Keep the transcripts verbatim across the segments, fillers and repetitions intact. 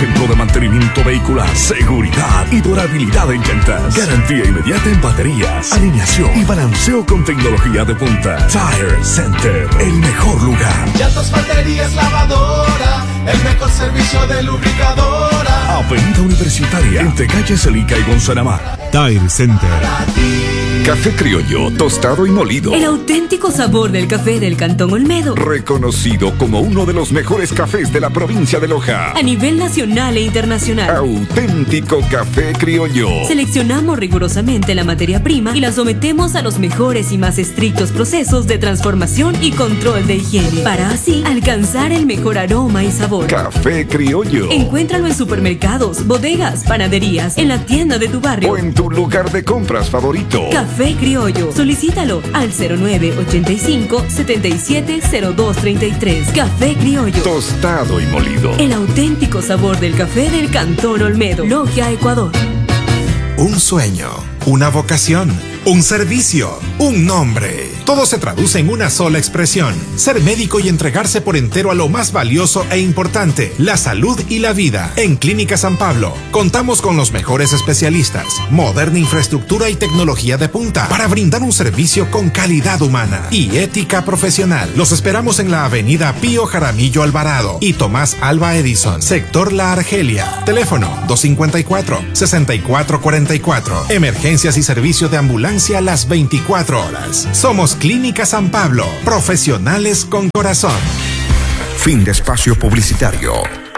centro de mantenimiento vehicular, seguridad y durabilidad en llantas, garantía inmediata en baterías, alineación y balanceo con tecnología de punta. Tire Center, el mejor lugar. Llantas, baterías, lavadora, el mejor servicio de lubricadora. Avenida Universitaria, entre calle Celica y Gonzanamá. Tire Center. Café criollo, tostado y molido. El auténtico sabor del café del Cantón Olmedo. Reconocido como uno de los mejores cafés de la provincia de Loja. A nivel nacional e internacional. Auténtico café criollo. Seleccionamos rigurosamente la materia prima y la sometemos a los mejores y más estrictos procesos de transformación y control de higiene, para así alcanzar el mejor aroma y sabor. Café criollo. Encuéntralo en supermercados, bodegas, panaderías, en la tienda de tu barrio o en tu lugar de compras favorito. Café Criollo. Solicítalo al cero nueve ochenta y cinco, setenta y siete, cero dos treinta y tres. Café Criollo. Tostado y molido. El auténtico sabor del café del Cantón Olmedo. Logia, Ecuador. Un sueño, una vocación, un servicio, un nombre. Todo se traduce en una sola expresión: ser médico y entregarse por entero a lo más valioso e importante, la salud y la vida. En Clínica San Pablo contamos con los mejores especialistas, moderna infraestructura y tecnología de punta para brindar un servicio con calidad humana y ética profesional. Los esperamos en la avenida Pío Jaramillo Alvarado y Tomás Alba Edison, sector La Argelia. Teléfono dos cinco cuatro, seis cuatro cuatro cuatro. Emergencias y servicio de ambulancia las veinticuatro horas. Somos Clínica San Pablo, profesionales con corazón. Fin de espacio publicitario.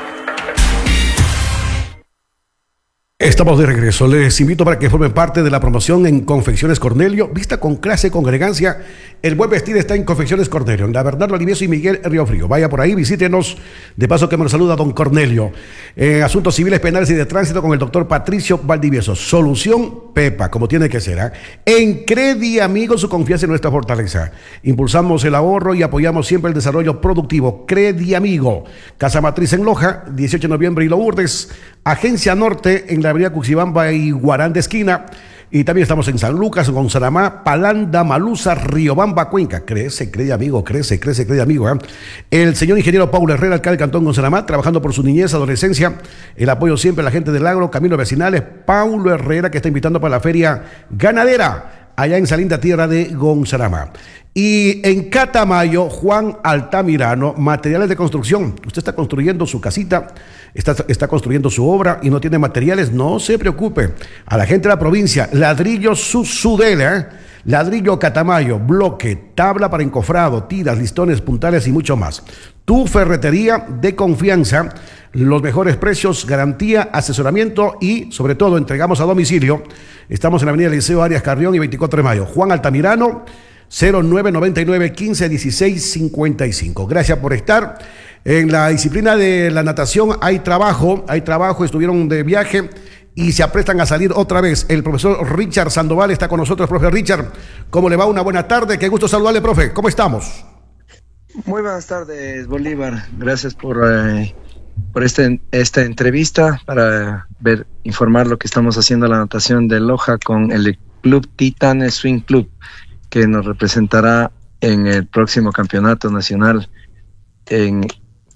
Estamos de regreso. Les invito para que formen parte de la promoción en Confecciones Cornelio. Vista con clase, con elegancia. El buen vestir está en Confecciones Cornelio, en la Bernardo Alivieso y Miguel Riofrío. Vaya por ahí, visítenos. De paso que me lo saluda don Cornelio. Eh, asuntos civiles, penales y de tránsito con el doctor Patricio Valdivieso. Solución Pepa, como tiene que ser. ¿eh? En Credi Amigo, su confianza en nuestra fortaleza. Impulsamos el ahorro y apoyamos siempre el desarrollo productivo. Credi Amigo. Casa Matriz en Loja, dieciocho de noviembre y Lourdes. Agencia Norte en la avenida Cuxibamba y Guarán de Esquina. Y también estamos en San Lucas, Gonzanamá, Palanda, Malusa, Riobamba, Cuenca. Crece, cree amigo, crece, crece, cree amigo. ¿eh? El señor ingeniero Paulo Herrera, alcalde del Cantón Gonzanamá, trabajando por su niñez, adolescencia. El apoyo siempre a la gente del agro, caminos vecinales. Paulo Herrera, que está invitando para la feria ganadera allá en Salinda, tierra de Gonzanamá. Y en Catamayo, Juan Altamirano, materiales de construcción. Usted está construyendo su casita, está, está construyendo su obra y no tiene materiales, no se preocupe. A la gente de la provincia, ladrillo Susudela, ¿eh? Ladrillo Catamayo, bloque, tabla para encofrado, tiras, listones, puntales y mucho más. Tu ferretería de confianza, los mejores precios, garantía, asesoramiento y sobre todo entregamos a domicilio. Estamos en la avenida Liceo Arias Carrión y veinticuatro de mayo. Juan Altamirano, cero nueve noventa y nueve, quince, dieciséis, cincuenta y cinco. Gracias por estar. En la disciplina de la natación hay trabajo, hay trabajo, estuvieron de viaje y se aprestan a salir otra vez. El profesor Richard Sandoval está con nosotros. Profe Richard, ¿cómo le va? Una buena tarde, qué gusto saludarle, profe. ¿Cómo estamos? Muy buenas tardes, Bolívar. Gracias por, eh, por este, esta entrevista para ver, informar lo que estamos haciendo la natación de Loja con el Club Titanes Swing Club, que nos representará en el próximo campeonato nacional en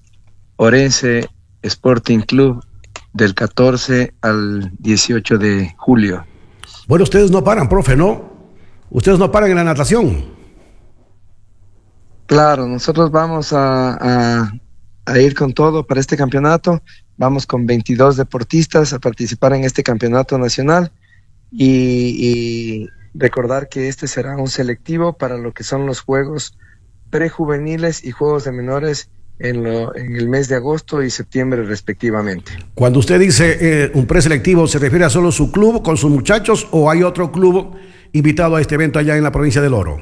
Orense Sporting Club del catorce al dieciocho de julio. Bueno, ustedes no paran, profe, ¿no? Ustedes no paran en la natación. Claro, nosotros vamos a, a, a ir con todo para este campeonato. Vamos con veintidós deportistas a participar en este campeonato nacional y... y recordar que este será un selectivo para lo que son los juegos prejuveniles y juegos de menores en, lo, en el mes de agosto y septiembre respectivamente. Cuando usted dice eh, un preselectivo, ¿se refiere a solo su club con sus muchachos o hay otro club invitado a este evento allá en la provincia del Oro?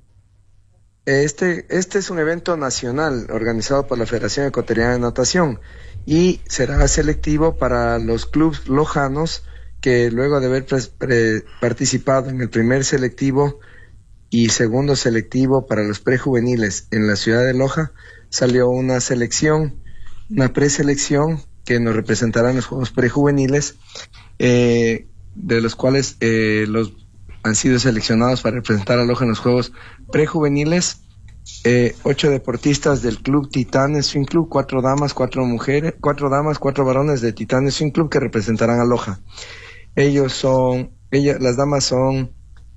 Este, este es un evento nacional organizado por la Federación Ecuatoriana de Natación y será selectivo para los clubes lojanos que luego de haber pre- pre- participado en el primer selectivo y segundo selectivo para los prejuveniles en la ciudad de Loja, salió una selección, una preselección que nos representará en los Juegos Prejuveniles, eh, de los cuales eh, los han sido seleccionados para representar a Loja en los Juegos Prejuveniles. eh, ocho deportistas del Club Titanes Swing Club, cuatro damas, cuatro mujeres, cuatro damas, cuatro varones de Titanes Swing Club que representarán a Loja. Ellos son, ellas, las damas son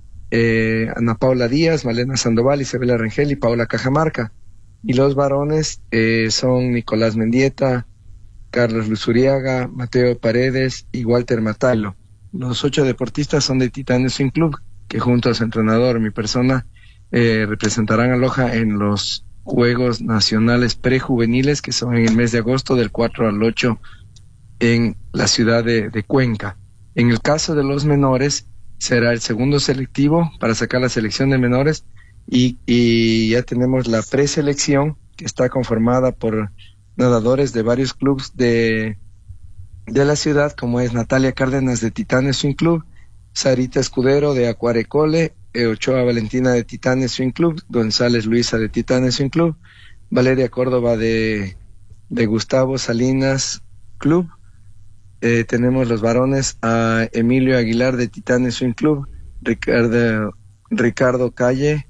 eh, Ana Paula Díaz, Malena Sandoval, Isabela Rengel y Paula Cajamarca. Y los varones eh, son Nicolás Mendieta, Carlos Luzuriaga, Mateo Paredes y Walter Matalo. Los ocho deportistas son de Titanes Swing Club, que junto a su entrenador, mi persona, eh, representarán a Loja en los Juegos Nacionales Prejuveniles, que son en el mes de agosto, del cuatro al ocho, en la ciudad de, de Cuenca. En el caso de los menores, será el segundo selectivo para sacar la selección de menores, y, y ya tenemos la preselección, que está conformada por nadadores de varios clubes de, de la ciudad, como es Natalia Cárdenas de Titanes Swing Club, Sarita Escudero de Acuarecole, Ochoa Valentina de Titanes Swing Club, González Luisa de Titanes Swing Club, Valeria Córdoba de, de Gustavo Salinas Club. Eh, tenemos los varones a Emilio Aguilar de Titanes Swing Club, Ricardo, Ricardo Calle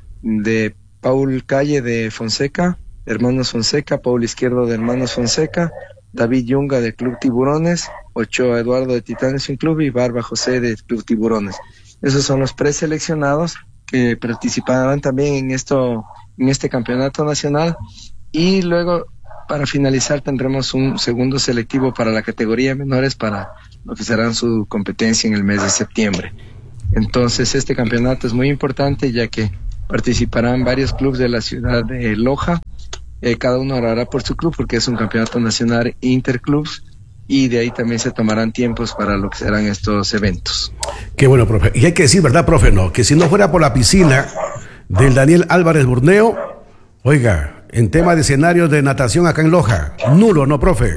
de Paul Calle de Fonseca, Hermanos Fonseca, Paul Izquierdo de Hermanos Fonseca, David Yunga de Club Tiburones, Ochoa Eduardo de Titanes Swing Club y Barba José de Club Tiburones. Esos son los preseleccionados que participarán también en esto, en este campeonato nacional. Y luego, para finalizar, tendremos un segundo selectivo para la categoría menores, para lo que será su competencia en el mes de septiembre. Entonces, este campeonato es muy importante, ya que participarán varios clubes de la ciudad de Loja. Eh, cada uno hará por su club, porque es un campeonato nacional interclubs, y de ahí también se tomarán tiempos para lo que serán estos eventos. Qué bueno, profe. Y hay que decir, ¿verdad, profe? No, que si no fuera por la piscina del Daniel Álvarez Burneo, oiga, en tema de escenarios de natación acá en Loja, nulo, ¿no, profe?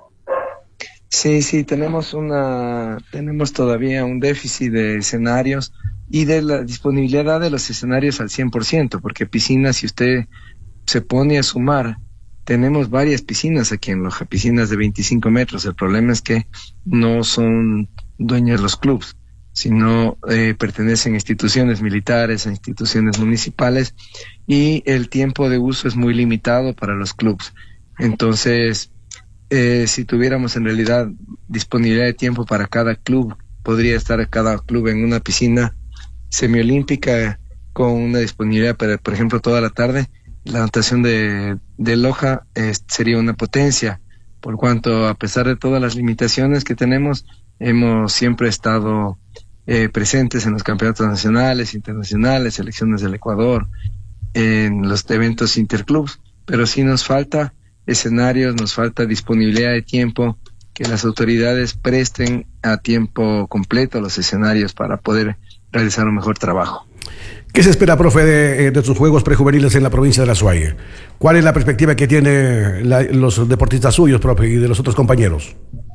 Sí, sí, tenemos una, tenemos todavía un déficit de escenarios y de la disponibilidad de los escenarios al cien por ciento, porque piscinas, si usted se pone a sumar, tenemos varias piscinas aquí en Loja, piscinas de veinticinco metros. El problema es que no son dueños los clubes, sino eh, pertenecen a instituciones militares, a instituciones municipales, y el tiempo de uso es muy limitado para los clubes. Entonces, eh, si tuviéramos en realidad disponibilidad de tiempo para cada club, podría estar cada club en una piscina semiolímpica con una disponibilidad para, por ejemplo, toda la tarde. La natación de, de Loja eh, sería una potencia, por cuanto, a pesar de todas las limitaciones que tenemos, hemos siempre estado eh, presentes en los campeonatos nacionales, internacionales, selecciones del Ecuador, en los eventos interclubs, pero sí nos falta escenarios, nos falta disponibilidad de tiempo, que las autoridades presten a tiempo completo los escenarios para poder realizar un mejor trabajo. ¿Qué se espera, profe, de, de sus juegos prejuveniles en la provincia de La Suay? ¿Cuál es la perspectiva que tienen la, los deportistas suyos, profe, y de los otros compañeros?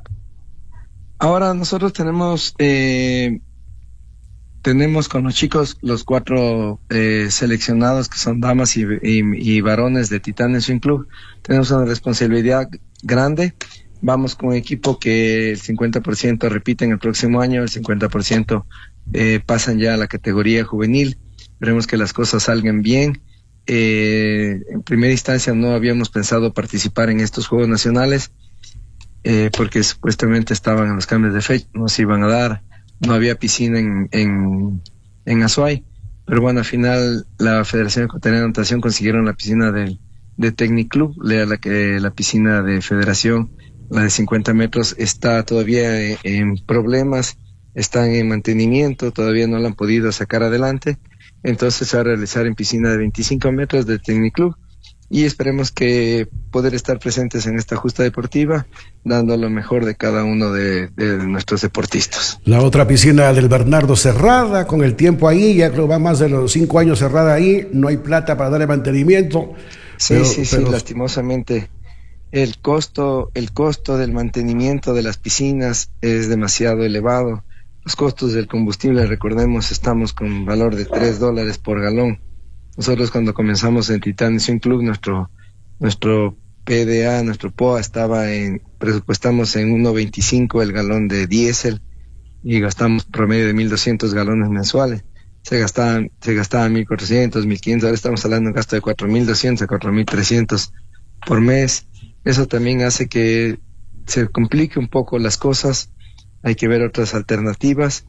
Ahora nosotros tenemos eh, tenemos con los chicos los cuatro eh, seleccionados, que son damas y, y, y varones de Titanes Swing Club. Tenemos una responsabilidad grande. Vamos con un equipo que el cincuenta por ciento repiten el próximo año, el cincuenta por ciento eh, pasan ya a la categoría juvenil. Esperemos que las cosas salgan bien. Eh, en primera instancia no habíamos pensado participar en estos Juegos Nacionales eh, porque supuestamente estaban en los cambios de fecha, no se iban a dar, no había piscina en, en, en Azuay, pero bueno, al final la Federación Ecuatoriana de Natación consiguieron la piscina del, de Tecniclub, la, la, la piscina de Federación, la de cincuenta metros, está todavía en, en problemas, están en mantenimiento, todavía no la han podido sacar adelante. Entonces se va a realizar en piscina de veinticinco metros de Tecniclub, y esperemos que poder estar presentes en esta justa deportiva, dando lo mejor de cada uno de, de nuestros deportistas. La otra piscina del Bernardo cerrada, con el tiempo ahí, ya creo va más de los cinco años cerrada ahí, no hay plata para darle mantenimiento. Sí, pero, sí, pero... sí, lastimosamente el costo, el costo del mantenimiento de las piscinas es demasiado elevado. Los costos del combustible, recordemos, estamos con valor de tres dólares por galón. Nosotros cuando comenzamos en Titanes Swing Club, nuestro nuestro P D A, nuestro P O A estaba en, presupuestamos en uno veinticinco el galón de diésel, y gastamos promedio de mil doscientos galones mensuales. se gastaban, se gastaban mil cuatrocientos, mil quinientos, ahora estamos hablando de un gasto de cuatro mil doscientos a cuatro mil trescientos por mes. Eso también hace que se complique un poco las cosas, hay que ver otras alternativas,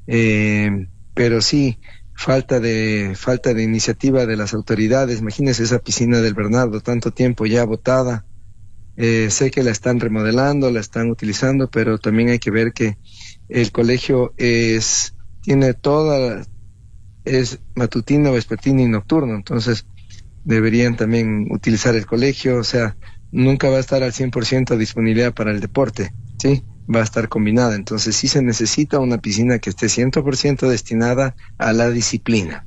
eh, pero sí, falta de, falta de iniciativa de las autoridades. Imagínense esa piscina del Bernardo, tanto tiempo ya botada. Eh, sé que la están remodelando, la están utilizando, pero también hay que ver que el colegio es, tiene toda, es matutino, vespertino y nocturno, entonces deberían también utilizar el colegio, o sea, nunca va a estar al cien por ciento disponibilidad para el deporte, ¿sí? Va a estar combinada, entonces sí se necesita una piscina que esté cien por ciento destinada a la disciplina.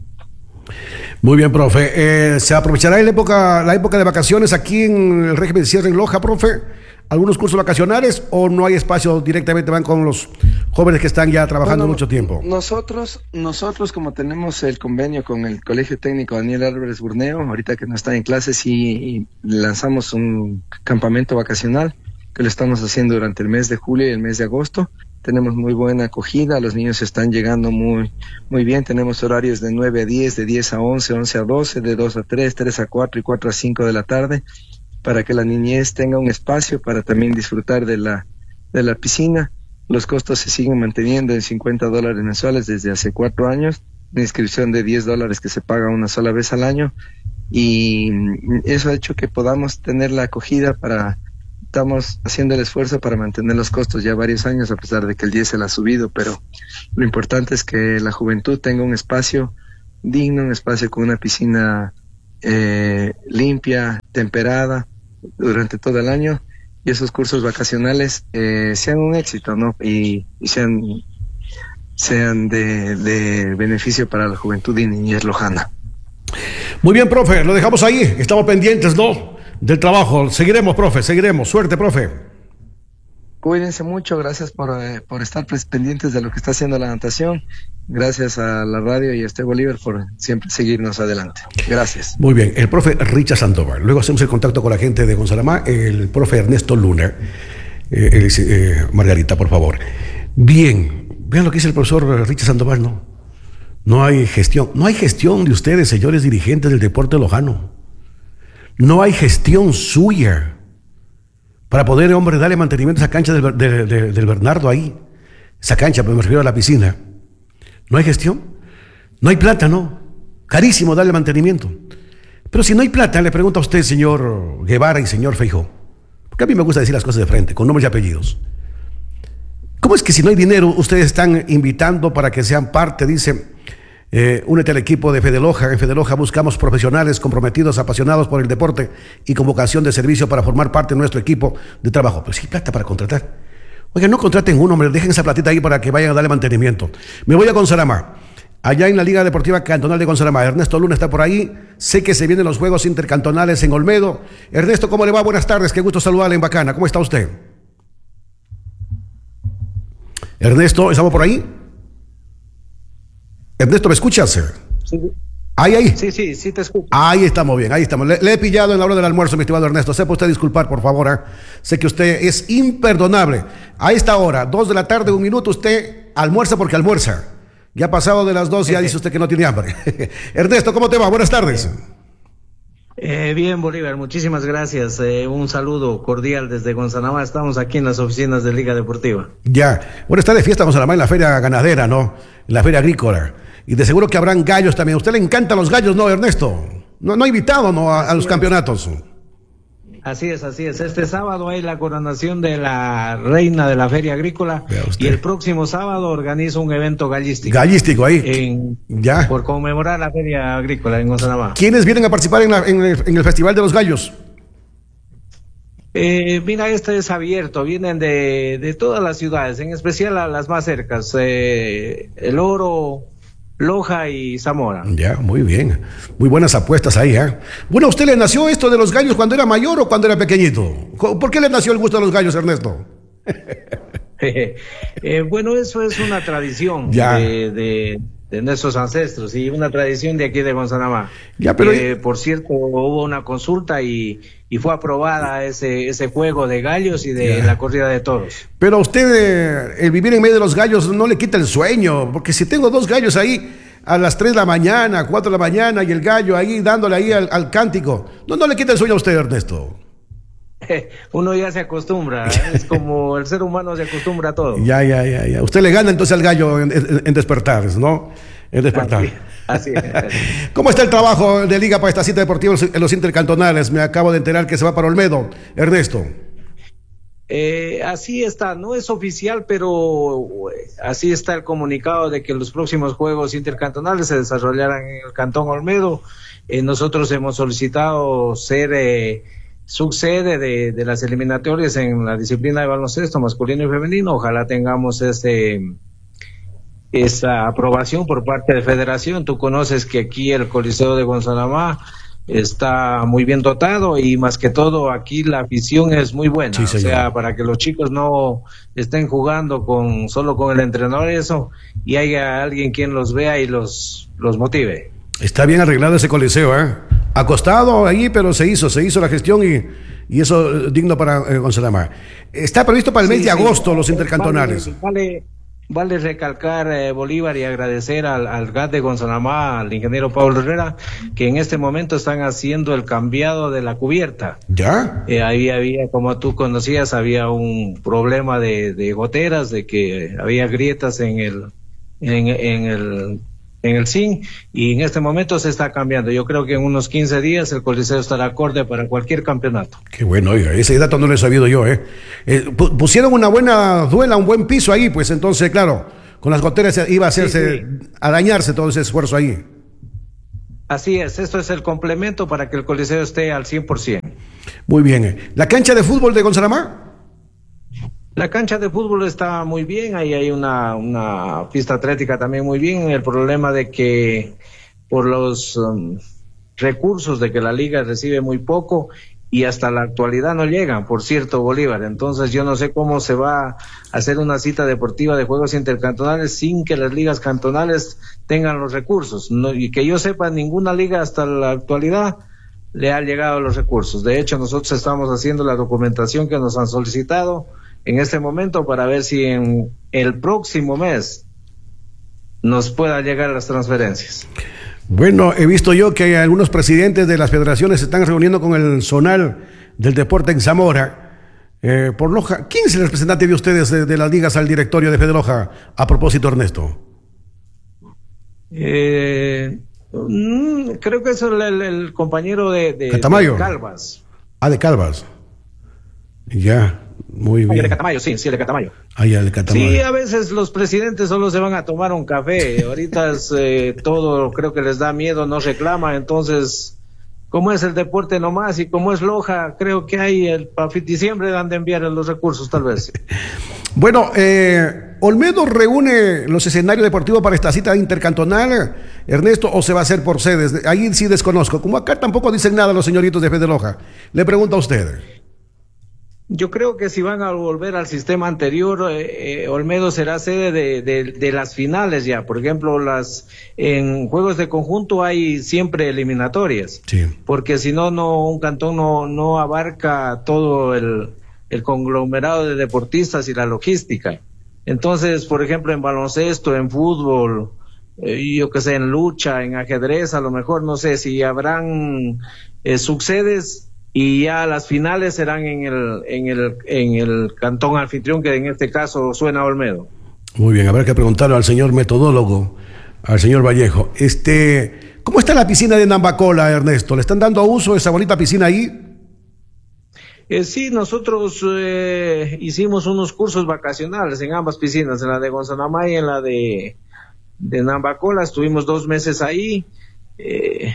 Muy bien, profe. Eh, ¿Se aprovechará la época, la época de vacaciones aquí en el régimen de cierre en Loja, profe? ¿Algunos cursos vacacionales o no hay espacio, directamente van con los jóvenes que están ya trabajando bueno, mucho tiempo? Nosotros, nosotros como tenemos el convenio con el Colegio Técnico Daniel Álvarez Burneo, ahorita que no está en clases, sí lanzamos un campamento vacacional que lo estamos haciendo durante el mes de julio y el mes de agosto. Tenemos muy buena acogida, los niños están llegando muy muy bien, tenemos horarios de nueve a diez, de diez a once, once a doce, de dos a tres, tres a cuatro y cuatro a cinco de la tarde, para que la niñez tenga un espacio para también disfrutar de la, de la piscina. Los costos se siguen manteniendo en cincuenta dólares mensuales desde hace cuatro años, una inscripción de diez dólares que se paga una sola vez al año, y eso ha hecho que podamos tener la acogida para... Estamos haciendo el esfuerzo para mantener los costos ya varios años, a pesar de que el diésel ha subido, pero lo importante es que la juventud tenga un espacio digno, un espacio con una piscina eh, limpia, temperada durante todo el año, y esos cursos vacacionales eh, sean un éxito, ¿no? Y, y sean, sean de, de beneficio para la juventud y niñez lojana. Muy bien, profe, lo dejamos ahí, estamos pendientes, ¿no?, del trabajo. Seguiremos, profe, seguiremos. Suerte, profe. Cuídense mucho, gracias por, eh, por estar pendientes de lo que está haciendo la natación. Gracias a la radio y a este Bolívar por siempre seguirnos adelante. Gracias. Muy bien, el profe Richard Sandoval. Luego hacemos el contacto con la gente de Gonzalamá, el profe Ernesto Luna. Eh, él dice, eh, Margarita, por favor. Bien, vean lo que dice el profesor Richard Sandoval, ¿no? No hay gestión. No hay gestión de ustedes, señores dirigentes del deporte lojano. No hay gestión suya para poder, hombre, darle mantenimiento a esa cancha del, de, de, del Bernardo ahí. Esa cancha, pues me refiero a la piscina. No hay gestión. No hay plata, ¿no? Carísimo darle mantenimiento. Pero si no hay plata, le pregunto a usted, señor Guevara y señor Feijóo, porque a mí me gusta decir las cosas de frente, con nombres y apellidos. ¿Cómo es que si no hay dinero, ustedes están invitando para que sean parte, dice... Eh, únete al equipo de Fede Loja. En Fede Loja buscamos profesionales comprometidos, apasionados por el deporte y con vocación de servicio para formar parte de nuestro equipo de trabajo? Pero sí hay plata para contratar. Oiga, no contraten uno, hombre, dejen esa platita ahí para que vayan a darle mantenimiento. Me voy a Gonzalamá, allá en la Liga Deportiva Cantonal de Gonzalamá. Ernesto Luna está por ahí. Sé que se vienen los juegos intercantonales en Olmedo. Ernesto, ¿cómo le va? Buenas tardes, qué gusto saludarle en Bacana. ¿Cómo está usted? Ernesto, ¿estamos por ahí? Ernesto, ¿me escuchas? Sí. Ahí, ahí. Sí, sí, sí te escucho. Ahí estamos bien, ahí estamos. Le, le he pillado en la hora del almuerzo, mi estimado Ernesto. Sepa usted disculpar, por favor. ¿eh? Sé que usted es imperdonable. A esta hora, dos de la tarde, un minuto, usted almuerza porque almuerza. Ya pasado de las dos, ya dice usted que no tiene hambre. Ernesto, ¿cómo te va? Buenas tardes. Eh, bien, Bolívar, muchísimas gracias. Eh, un saludo cordial desde Gonzalamá. Estamos aquí en las oficinas de Liga Deportiva. Ya. Bueno, está de fiesta Gonzalamá en la feria ganadera, ¿no? En la feria agrícola. Y de seguro que habrán gallos también. ¿A usted le encantan los gallos, no, Ernesto? No, no ha invitado, ¿no? A, a los campeonatos. Así es, así es. Este sábado hay la coronación de la reina de la feria agrícola y el próximo sábado organiza un evento gallístico. Gallístico ahí. En, ya. Por conmemorar la feria agrícola en Gonzalamá. ¿Quiénes vienen a participar en, la, en, el, en el Festival de los Gallos? Eh, mira, este es abierto, vienen de, de todas las ciudades, en especial a las más cercas, eh, El Oro, Loja y Zamora. Ya, muy bien. Muy buenas apuestas ahí, ¿eh? Bueno, ¿a usted le nació esto de los gallos cuando era mayor o cuando era pequeñito? ¿Por qué le nació el gusto de los gallos, Ernesto? eh, bueno, eso es una tradición de, de, de nuestros ancestros y una tradición de aquí de Gonzalamá. Ya, pero... Eh, por cierto, hubo una consulta y, y fue aprobada ese, ese juego de gallos y de ya. la corrida de toros. Pero a usted, eh, el vivir en medio de los gallos no le quita el sueño, porque si tengo dos gallos ahí, a las tres de la mañana, cuatro de la mañana, y el gallo ahí dándole ahí al, al cántico. No, no le quita el sueño a usted, Ernesto. Uno ya se acostumbra, es como el ser humano se acostumbra a todo. Ya, ya, ya, ya. Usted le gana entonces al gallo en, en, en despertar, ¿no? En despertar. Así, así es. ¿Cómo está el trabajo de Liga para esta cita deportiva en los intercantonales? Me acabo de enterar que se va para Olmedo, Ernesto. Eh, así está, no es oficial, pero así está el comunicado de que los próximos juegos intercantonales se desarrollarán en el Cantón Olmedo. Eh, nosotros hemos solicitado ser eh, subsede de, de las eliminatorias en la disciplina de baloncesto masculino y femenino. Ojalá tengamos este esa aprobación por parte de Federación. Tú conoces que aquí el Coliseo de Gonzanamá está muy bien dotado y más que todo aquí la afición es muy buena, sí, o sea, para que los chicos no estén jugando con solo con el entrenador eso y haya alguien quien los vea y los los motive. Está bien arreglado ese coliseo, ¿eh? Acostado ahí, pero se hizo, se hizo la gestión y, y eso digno para eh, Gonzalama. Está previsto para el sí, mes de sí, agosto sí, los intercantonales. Vale, vale. Vale recalcar, eh, Bolívar, y agradecer al, al G A D de Gonzanamá, al ingeniero Pablo Herrera, que en este momento están haciendo el cambiado de la cubierta. ¿Ya? Eh, ahí había, como tú conocías, había un problema de, de goteras, de que había grietas en el, en, en el, en el zinc, y en este momento se está cambiando. Yo creo que en unos quince días el Coliseo estará acorde para cualquier campeonato. Qué bueno, oiga, ese dato no lo he sabido yo, ¿eh? eh pusieron una buena duela, un buen piso ahí, pues entonces, claro, con las goteras iba a hacerse, sí, sí. a dañarse todo ese esfuerzo ahí. Así es, esto es el complemento para que el Coliseo esté al cien por ciento. Muy bien. ¿La cancha de fútbol de Gonzanamá? La cancha de fútbol está muy bien, ahí hay una, una pista atlética también muy bien. El problema de que por los um, recursos de que la liga recibe muy poco y hasta la actualidad no llegan, por cierto, Bolívar. Entonces yo no sé cómo se va a hacer una cita deportiva de juegos intercantonales sin que las ligas cantonales tengan los recursos. No, y que yo sepa, ninguna liga hasta la actualidad le ha llegado los recursos. De hecho, nosotros estamos haciendo la documentación que nos han solicitado en este momento para ver si en el próximo mes nos puedan llegar las transferencias. Bueno, he visto yo que algunos presidentes de las federaciones se están reuniendo con el zonal del deporte en Zamora. Eh, por Loja, ¿quién es el representante de ustedes de, de las ligas al directorio de Fede Loja? A propósito, Ernesto. Eh, mm, creo que es el, el, el compañero de, de, Catamayo. de Calvas. Ah, de Calvas. Ya. Muy bien. Ah, de Catamayo, sí, sí, de Catamayo. Ah, ya, de Catamayo. Sí, a veces los presidentes solo se van a tomar un café. Ahorita es, eh, todo creo que les da miedo, no reclama. Entonces, como es el deporte nomás y como es Loja, creo que hay el para diciembre dan de enviar los recursos, tal vez. Bueno, eh, Olmedo reúne los escenarios deportivos para esta cita intercantonal, Ernesto, o se va a hacer por sedes. Ahí sí desconozco. Como acá tampoco dicen nada los señoritos de Fede Loja. Le pregunto a usted. Yo creo que si van a volver al sistema anterior, eh, eh, Olmedo será sede de, de, de las finales ya. Por ejemplo, las en juegos de conjunto hay siempre eliminatorias. Sí. Porque si no, no un cantón no, no abarca todo el, el conglomerado de deportistas y la logística. Entonces, por ejemplo, en baloncesto, en fútbol, eh, yo que sé, en lucha, en ajedrez, a lo mejor, no sé si habrán eh, subsedes. Y ya las finales serán en el en el en el cantón anfitrión, que en este caso suena Olmedo. Muy bien, habrá que preguntarle al señor metodólogo, al señor Vallejo. Este, ¿cómo está la piscina de Nambacola, Ernesto? ¿Le están dando uso a esa bonita piscina ahí? Eh, sí, nosotros eh, hicimos unos cursos vacacionales en ambas piscinas, en la de Gonzanamá y en la de, de Nambacola. Estuvimos dos meses ahí. Eh,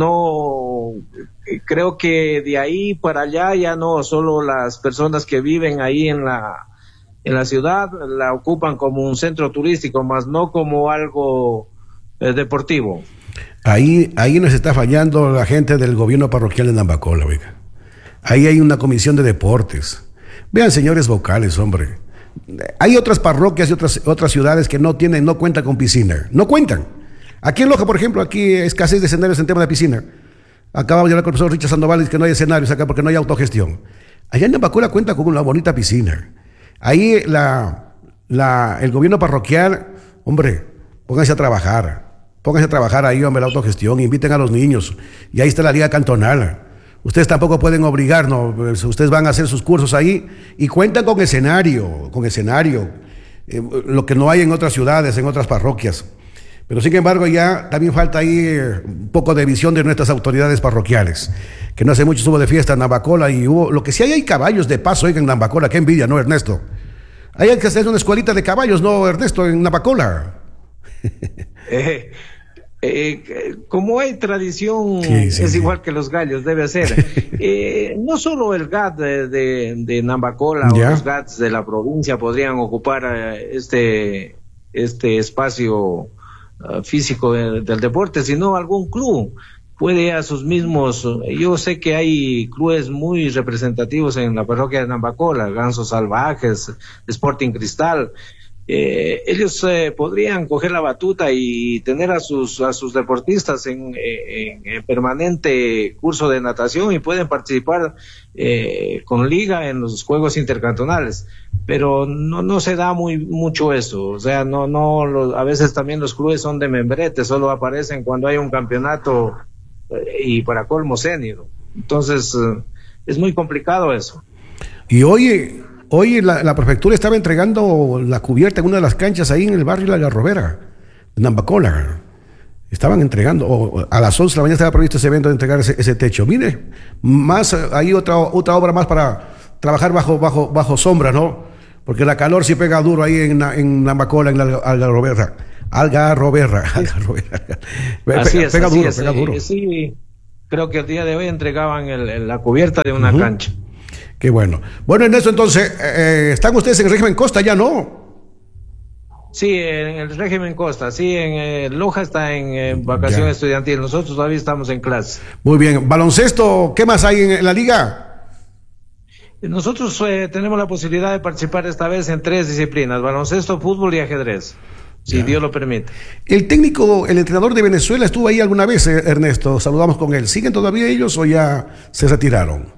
no, creo que de ahí para allá ya no, solo las personas que viven ahí en la en la ciudad la ocupan como un centro turístico, más no como algo eh, deportivo. Ahí ahí nos está fallando la gente del gobierno parroquial de Nambacola, oiga. Ahí hay una comisión de deportes. Vean, señores vocales, hombre. Hay otras parroquias y otras otras ciudades que no tienen, no cuentan con piscina, no cuentan. Aquí en Loja, por ejemplo, aquí escasez de escenarios en tema de piscina. Acabamos de hablar con el profesor Richard Sandoval y que no hay escenarios acá porque no hay autogestión. Allá en Nambacola cuenta con una bonita piscina. Ahí la, la, el gobierno parroquial, hombre, pónganse a trabajar. Pónganse a trabajar ahí, hombre, la autogestión, inviten a los niños. Y ahí está la liga cantonal. Ustedes tampoco pueden obligar, ¿no? Pues ustedes van a hacer sus cursos ahí y cuentan con escenario, con escenario, eh, lo que no hay en otras ciudades, en otras parroquias. Pero sin embargo ya también falta ahí eh, un poco de visión de nuestras autoridades parroquiales, que no hace mucho estuvo de fiesta en Nambacola y hubo, lo que sí hay, hay caballos de paso, oigan, en Nambacola, qué envidia, ¿no, Ernesto? Ahí hay que hacer una escuelita de caballos, ¿no, Ernesto, en Nambacola? Eh, eh, como hay tradición, sí, sí, es sí. igual que los gallos, debe ser. Eh, no solo el G A T de, de, de Nambacola o los G A Ts de la provincia podrían ocupar eh, este, este espacio uh, físico de, del deporte, sino algún club puede a sus mismos. Yo sé que hay clubes muy representativos en la parroquia de Nambacola, Gansos Salvajes, Sporting Cristal. Eh, ellos eh, podrían coger la batuta y tener a sus a sus deportistas en, en, en permanente curso de natación y pueden participar eh, con liga en los juegos intercantonales, pero no no se da muy mucho eso, o sea, no no lo, a veces también los clubes son de membrete, solo aparecen cuando hay un campeonato eh, y para colmo senior, entonces eh, es muy complicado eso. Y oye, Hoy la, la prefectura estaba entregando la cubierta en una de las canchas ahí en el barrio La Garrobera, en Nambacola. Estaban entregando, o a las once de la mañana estaba previsto ese evento de entregar ese, ese techo. Mire, más hay otra otra obra más para trabajar bajo bajo bajo sombra, ¿no? Porque la calor sí pega duro ahí en, en Nambacola, en la Algarrobera. Algarrobera. Algarrobera. Así pega, es, pega así duro, es, pega duro. Sí, creo que el día de hoy entregaban el, el, la cubierta de una uh-huh. cancha. Qué bueno. Bueno, en eso entonces, eh, ¿están ustedes en el régimen Costa ya, no? Sí, en el régimen Costa, sí, en eh, Loja está en eh, vacación ya. estudiantil, nosotros todavía estamos en clase. Muy bien, baloncesto, ¿qué más hay en, en la liga? Nosotros eh, tenemos la posibilidad de participar esta vez en tres disciplinas, baloncesto, fútbol y ajedrez, si ya. Dios lo permite. El técnico, el entrenador de Venezuela estuvo ahí alguna vez, eh, Ernesto, saludamos con él, ¿siguen todavía ellos o ya se retiraron?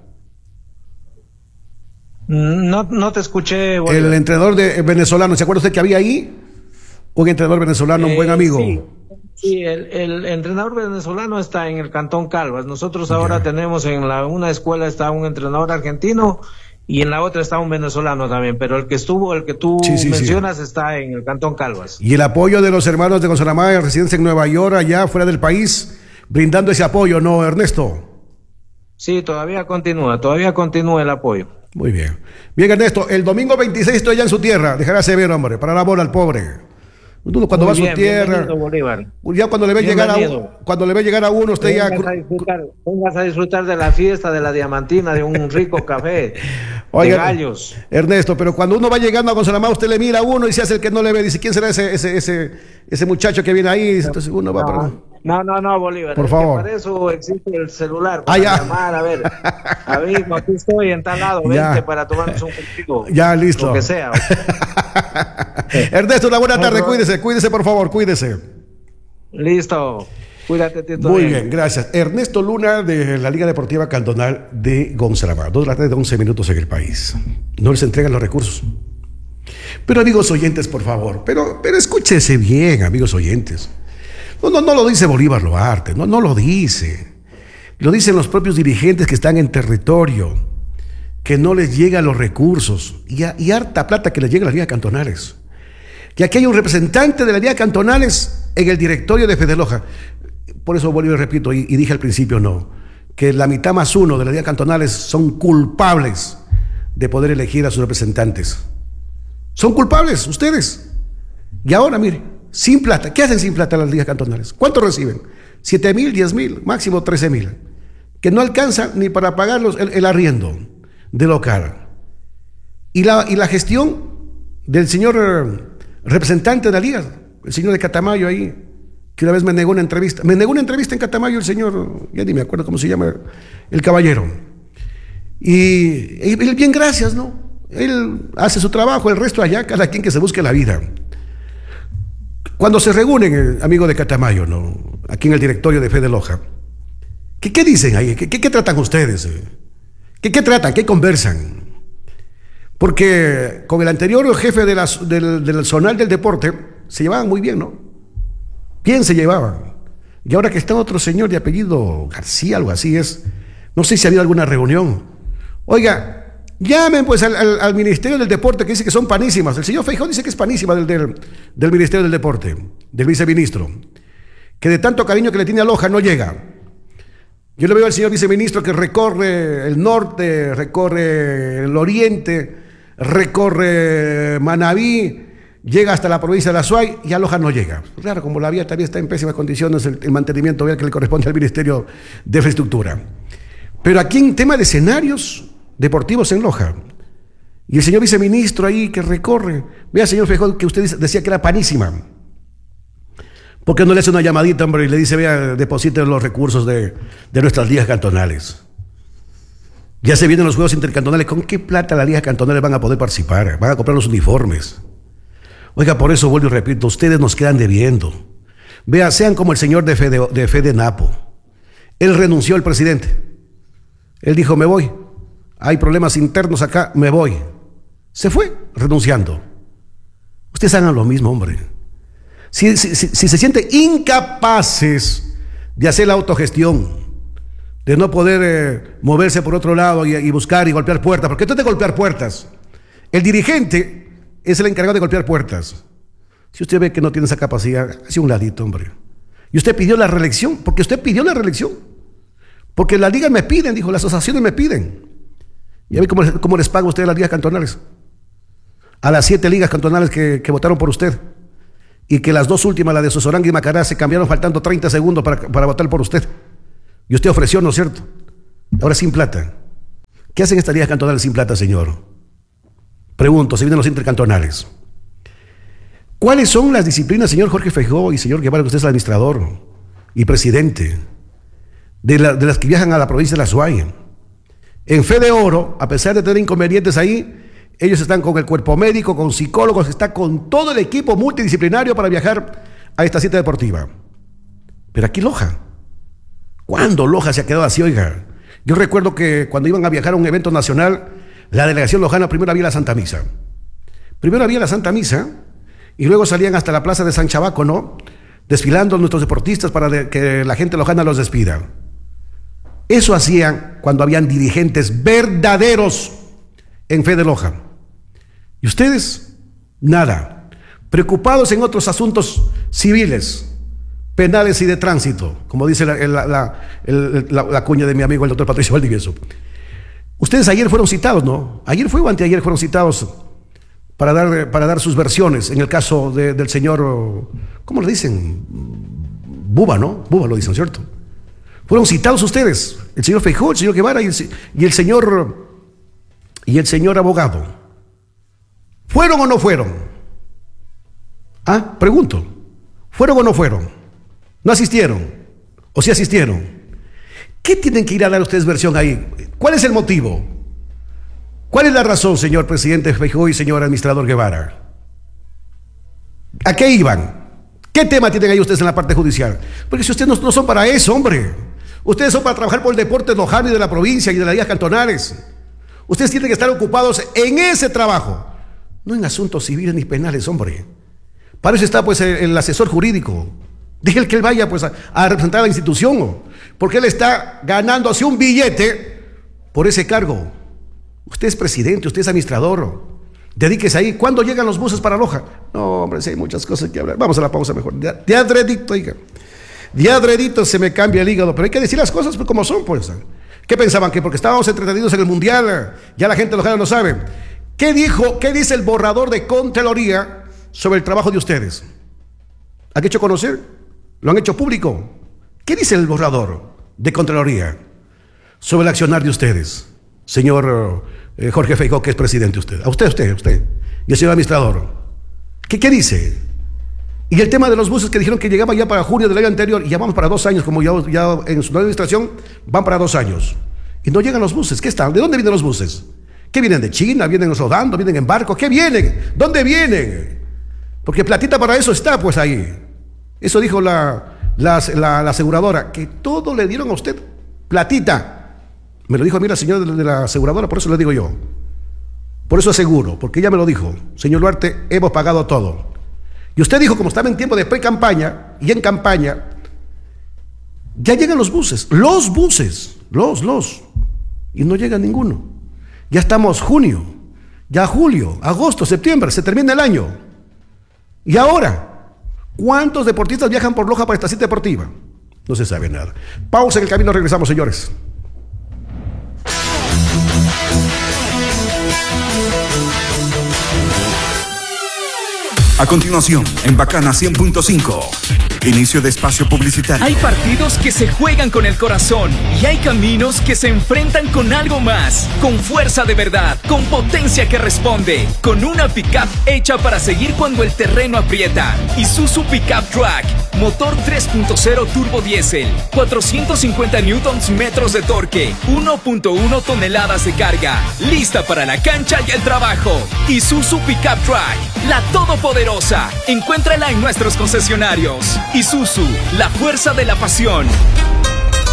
No, no te escuché. Bolívar. El entrenador de venezolano, ¿se acuerda usted que había ahí? Un entrenador venezolano, eh, un buen amigo. Sí, sí el, el entrenador venezolano está en el Cantón Calvas. Nosotros ahora yeah. tenemos en la una escuela está un entrenador argentino y en la otra está un venezolano también, pero el que estuvo, el que tú sí, sí, mencionas sí. está en el Cantón Calvas. Y el apoyo de los hermanos de Gonzalo residentes en Nueva York, allá fuera del país, brindando ese apoyo, ¿no, Ernesto? Sí, todavía continúa, todavía continúa el apoyo. Muy bien. Bien, Ernesto, el domingo veintiséis estoy allá en su tierra. Dejará ver, hombre, para la bola al pobre. Uno cuando Muy va bien, a su tierra, ya cuando le ve llegar a uno, cuando le ve llegar a uno, usted vengas ya a disfrutar, vengas a disfrutar de la fiesta de la Diamantina, de un rico café, Oiga, de gallos. Ernesto, pero cuando uno va llegando a Gonzalo, usted le mira a uno y se hace el que no le ve, dice, ¿quién será ese ese ese ese muchacho que viene ahí? Entonces uno va no, para No, no, no, Bolívar. Por favor. Para eso existe el celular. Para ah, ya. llamar, a ver. Amigo, aquí estoy en tal lado. Ya. Vente para tomarnos un contigo. Ya, listo. Lo que sea. Ernesto, una buena tarde. Cuídese, cuídese, por favor, cuídese. Listo. Cuídate, Tito. Muy bien, gracias. Ernesto Luna, de la Liga Deportiva Cantonal de Gonzalama. Dos de la tarde de once minutos en el país. No les entregan los recursos. Pero, amigos oyentes, por favor, pero, pero escúchese bien, amigos oyentes. No, no, no lo dice Bolívar Loarte, no, no lo dice. Lo dicen los propios dirigentes que están en territorio, que no les llegan los recursos y, a, y harta plata que les llega a las ligas cantonales. Y aquí hay un representante de las ligas cantonales en el directorio de Fede Loja. Por eso Bolívar, repito, y, y dije al principio no, que la mitad más uno de las ligas cantonales son culpables de poder elegir a sus representantes. Son culpables ustedes. Y ahora, mire. Sin plata. ¿Qué hacen sin plata las ligas cantonales? ¿Cuánto reciben? ¿Siete mil, diez mil? Máximo trece mil. Que no alcanza ni para pagar los, el, el arriendo de local. Y la, y la gestión del señor eh, representante de la liga, el señor de Catamayo ahí, que una vez me negó una entrevista. Me negó una entrevista en Catamayo el señor, ya ni me acuerdo cómo se llama, el caballero. Y él, bien, gracias, ¿no? Él hace su trabajo, el resto allá, cada quien que se busque la vida. Cuando se reúnen, eh, amigo de Catamayo, ¿no? Aquí en el directorio de Fede Loja, ¿qué, qué dicen ahí? ¿Qué, qué, qué tratan ustedes? ¿Qué, ¿Qué tratan? ¿Qué conversan? Porque con el anterior jefe de la, del, del zonal del deporte se llevaban muy bien, ¿no? ¿Quién se llevaba? Y ahora que está otro señor de apellido García, algo así es, no sé si ha habido alguna reunión. Oiga, llamen pues al, al, al Ministerio del Deporte, que dice que son panísimas. El señor Feijóo dice que es panísima del, del, del Ministerio del Deporte, del viceministro, que de tanto cariño que le tiene a Loja no llega. Yo le veo al señor viceministro que recorre el norte, recorre el oriente, recorre Manabí, llega hasta la provincia de la Azuay y a Loja no llega. Claro, como la vía también está en pésimas condiciones, el, el mantenimiento vial que le corresponde al Ministerio de Infraestructura. Pero aquí en tema de escenarios deportivos en Loja, y el señor viceministro ahí que recorre, vea, señor Feijóo, que usted decía que era panísima. ¿Por qué no le hace una llamadita, hombre, y le dice, vea, deposite los recursos de, de nuestras ligas cantonales? Ya se vienen los juegos intercantonales. ¿Con qué plata las ligas cantonales van a poder participar? Van a comprar los uniformes. Oiga, por eso vuelvo y repito, ustedes nos quedan debiendo. Vea, sean como el señor de Fede, de Fede Napo. Él renunció, el presidente. Él dijo, me voy. Hay problemas internos acá, me voy. Se fue, renunciando. Ustedes hagan lo mismo, hombre. Si, si, si, si se sienten incapaces de hacer la autogestión, de no poder eh, moverse por otro lado y, y buscar y golpear puertas, porque esto es de golpear puertas. El dirigente es el encargado de golpear puertas. Si usted ve que no tiene esa capacidad, hace un ladito, hombre. Y usted pidió la reelección, porque usted pidió la reelección. Porque las ligas me piden, dijo, las asociaciones me piden. ¿Y a mí cómo, cómo les paga usted las ligas cantonales? A las siete ligas cantonales que, que votaron por usted. Y que las dos últimas, la de Sosoranga y Macará, se cambiaron faltando treinta segundos para, para votar por usted. Y usted ofreció, ¿no es cierto? Ahora sin plata. ¿Qué hacen estas ligas cantonales sin plata, señor? Pregunto, se vienen los intercantonales. ¿Cuáles son las disciplinas, señor Jorge Feijóo y señor Guevara, que usted es el administrador y presidente, de, la, de las que viajan a la provincia de la Azuay? En Fede Oro, a pesar de tener inconvenientes ahí, ellos están con el cuerpo médico, con psicólogos, está con todo el equipo multidisciplinario para viajar a esta cita deportiva. Pero aquí Loja. ¿Cuándo Loja se ha quedado así, oiga? Yo recuerdo que cuando iban a viajar a un evento nacional, la delegación lojana primero había la Santa Misa. Primero había la Santa Misa y luego salían hasta la plaza de San Chabaco, ¿no? Desfilando nuestros deportistas para de, que la gente lojana los despida. Eso hacían cuando habían dirigentes verdaderos en Fede Loja. Y ustedes, nada. Preocupados en otros asuntos civiles, penales y de tránsito, como dice la, la, la, la, la cuña de mi amigo el doctor Patricio Valdivieso. Ustedes ayer fueron citados, ¿no? Ayer fue o anteayer fueron citados para dar, para dar sus versiones en el caso de, del señor, ¿cómo le dicen? Buba, ¿no? Buba lo dicen, ¿cierto? Fueron citados ustedes, el señor Feijóo, el señor Guevara y el, y el señor y el señor abogado. ¿Fueron o no fueron? Ah, pregunto. ¿Fueron o no fueron? ¿No asistieron? ¿O sí asistieron? ¿Qué tienen que ir a dar ustedes versión ahí? ¿Cuál es el motivo? ¿Cuál es la razón, señor presidente Feijóo y señor administrador Guevara? ¿A qué iban? ¿Qué tema tienen ahí ustedes en la parte judicial? Porque si ustedes no, no son para eso, hombre. Ustedes son para trabajar por el deporte lojano y de la provincia y de las ligas cantonales. Ustedes tienen que estar ocupados en ese trabajo, no en asuntos civiles ni penales, hombre. Para eso está pues el, el asesor jurídico. Déjale que él vaya pues a, a representar a la institución, ¿no? Porque él está ganando así un billete por ese cargo. Usted es presidente, usted es administrador. Dedíquese ahí. ¿Cuándo llegan los buses para Loja? No, hombre, sí hay muchas cosas que hablar. Vamos a la pausa mejor. De, de adredito, oiga. De adredito se me cambia el hígado, pero hay que decir las cosas pues, como son, pues. ¿Qué pensaban? Que porque estábamos entretenidos en el Mundial, ya la gente lojana no sabe. ¿Qué dijo, qué dice el borrador de Contraloría sobre el trabajo de ustedes? ¿Han hecho conocer? ¿Lo han hecho público? ¿Qué dice el borrador de Contraloría sobre el accionar de ustedes? Señor eh, Jorge Feijóo, que es presidente usted. A usted, usted, usted. Y el señor administrador. ¿Qué, qué dice? Y el tema de los buses que dijeron que llegaban ya para junio del año anterior, y ya vamos para dos años, como ya, ya en su nueva administración, van para dos años. Y no llegan los buses. ¿Qué están? ¿De dónde vienen los buses? ¿Qué vienen? ¿De China? ¿Vienen rodando? ¿Vienen en barco? ¿Qué vienen? ¿Dónde vienen? Porque platita para eso está, pues ahí. Eso dijo la, la, la, la aseguradora, que todo le dieron a usted. Platita. Me lo dijo a mí la señora de la aseguradora, por eso le digo yo. Por eso aseguro, porque ella me lo dijo. Señor Duarte, hemos pagado todo. Y usted dijo, como estaba en tiempo de pre-campaña y en campaña, ya llegan los buses, los buses, los, los, y no llega ninguno. Ya estamos junio, ya julio, agosto, septiembre, se termina el año. Y ahora, ¿cuántos deportistas viajan por Loja para esta cita deportiva? No se sabe nada. Pausa en el camino, regresamos, señores. A continuación, en Bacana cien punto cinco, inicio de espacio publicitario. Hay partidos que se juegan con el corazón y hay caminos que se enfrentan con algo más, con fuerza de verdad, con potencia que responde, con una pickup hecha para seguir cuando el terreno aprieta. Isuzu Pickup Track, motor tres punto cero turbo diésel, cuatrocientos cincuenta newtons metros de torque, uno punto uno toneladas de carga, lista para la cancha y el trabajo. Isuzu Pickup Track, la todopoderosa. Encuéntrala en nuestros concesionarios. Isuzu, la fuerza de la pasión.